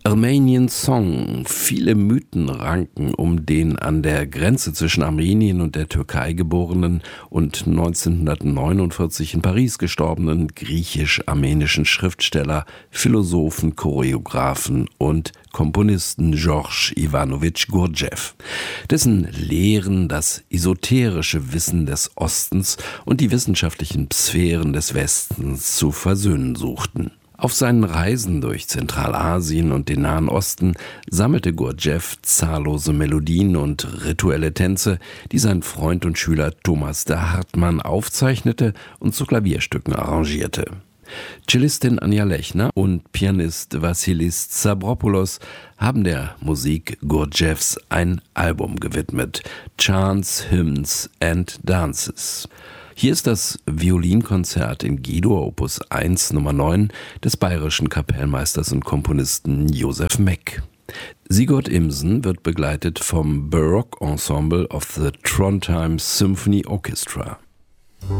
Armenian Song. Viele Mythen ranken um den an der Grenze zwischen Armenien und der Türkei geborenen und 1949 in Paris gestorbenen griechisch-armenischen Schriftsteller, Philosophen, Choreografen und Komponisten George Ivanovich Gurdjieff, dessen Lehren das esoterische Wissen des Ostens und die wissenschaftlichen Sphären des Westens zu versöhnen suchten. Auf seinen Reisen durch Zentralasien und den Nahen Osten sammelte Gurdjieff zahllose Melodien und rituelle Tänze, die sein Freund und Schüler Thomas de Hartmann aufzeichnete und zu Klavierstücken arrangierte. Cellistin Anja Lechner und Pianist Vassilis Stavropoulos haben der Musik Gurdjieffs ein Album gewidmet: Chants, Hymns and Dances. Hier ist das Violinkonzert in G-Dur Opus 1 Nummer 9 des bayerischen Kapellmeisters und Komponisten Josef Meck. Sigurd Imsen wird begleitet vom Baroque Ensemble of the Trondheim Symphony Orchestra.